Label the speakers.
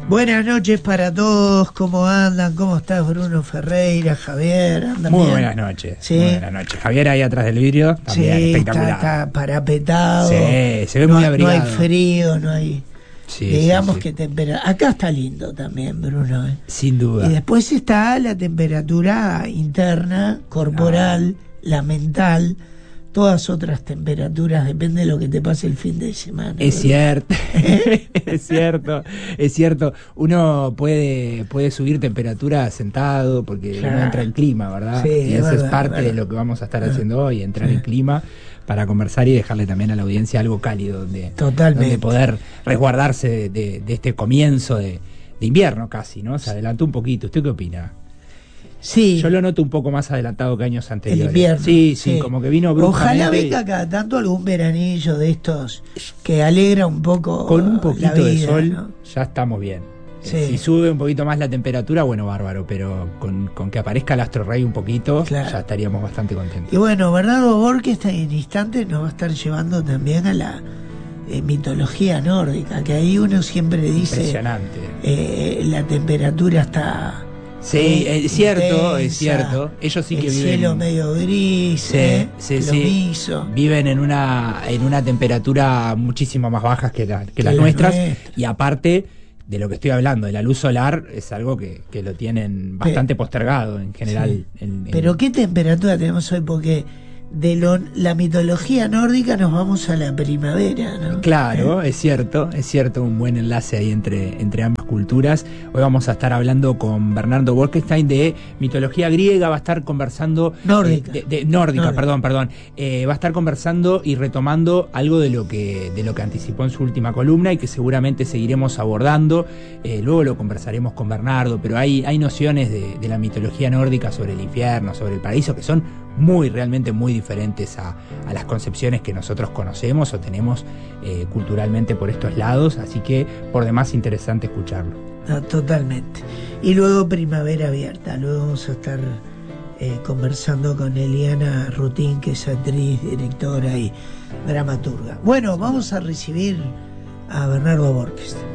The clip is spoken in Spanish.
Speaker 1: Buenas noches para todos, ¿cómo andan? ¿Cómo estás, Bruno Ferreira, Javier? ¿Andan
Speaker 2: muy
Speaker 1: bien?
Speaker 2: Buenas noches.
Speaker 1: ¿Sí?
Speaker 2: Muy buenas noches. Javier ahí atrás del vidrio, también
Speaker 1: Sí,
Speaker 2: espectacular.
Speaker 1: está parapetado.
Speaker 2: Sí, se ve
Speaker 1: no,
Speaker 2: muy abrigado.
Speaker 1: No hay frío, no hay...
Speaker 2: Sí,
Speaker 1: digamos
Speaker 2: sí.
Speaker 1: que temperatura... Acá está lindo también, Bruno.
Speaker 2: Sin duda.
Speaker 1: Y después está la temperatura interna, corporal, la mental, todas otras temperaturas, depende de lo que te pase el fin de semana.
Speaker 2: Es cierto, es cierto. Uno puede subir temperatura sentado porque
Speaker 1: Claro.
Speaker 2: uno entra en clima, ¿verdad?
Speaker 1: Sí,
Speaker 2: y eso es
Speaker 1: verdad,
Speaker 2: parte
Speaker 1: verdad.
Speaker 2: de lo que vamos a estar haciendo hoy, entrar en clima para conversar y dejarle también a la audiencia algo cálido donde poder resguardarse de este comienzo de invierno casi, ¿no? Se adelantó un poquito. ¿Usted qué opina?
Speaker 1: Sí.
Speaker 2: Yo lo noto un poco más adelantado que años anteriores.
Speaker 1: El invierno.
Speaker 2: Sí, como que vino bruscamente.
Speaker 1: Ojalá venga cada tanto algún veranillo de estos que alegra un poco
Speaker 2: con un poquito
Speaker 1: la vida,
Speaker 2: de sol,
Speaker 1: ¿no?
Speaker 2: ya estamos bien.
Speaker 1: Sí.
Speaker 2: Si sube un poquito más la temperatura, bueno, bárbaro, pero con que aparezca el astro rey un poquito,
Speaker 1: Claro.
Speaker 2: ya estaríamos bastante contentos.
Speaker 1: Y bueno, Bernardo Borges en instantes nos va a estar llevando también a la mitología nórdica, que ahí uno siempre dice
Speaker 2: impresionante.
Speaker 1: La temperatura está...
Speaker 2: Sí, es cierto,
Speaker 1: intensa,
Speaker 2: es cierto. Ellos sí que
Speaker 1: el
Speaker 2: viven.
Speaker 1: El cielo medio gris, plomizo.
Speaker 2: Viven en una temperatura muchísimo más baja que las nuestras. Y aparte de lo que estoy hablando, de la luz solar, es algo que lo tienen bastante postergado en general.
Speaker 1: Sí. Pero ¿qué temperatura tenemos hoy? Porque la mitología nórdica nos vamos a la primavera, ¿no?
Speaker 2: Claro, es cierto, un buen enlace ahí entre ambas culturas. Hoy vamos a estar hablando con Bernardo Bolkestein de mitología griega, va a estar conversando... Nórdica. Perdón. Va a estar conversando y retomando algo de lo que anticipó en su última columna y que seguramente seguiremos abordando. Luego lo conversaremos con Bernardo, pero hay nociones de la mitología nórdica sobre el infierno, sobre el paraíso, que son realmente muy diferentes a las concepciones que nosotros conocemos o tenemos culturalmente por estos lados, así que por demás interesante escucharlo.
Speaker 1: No, totalmente. Y luego Primavera Abierta, luego vamos a estar conversando con Eliana Rutín, que es actriz, directora y dramaturga. Bueno, vamos a recibir a Bernardo Borges.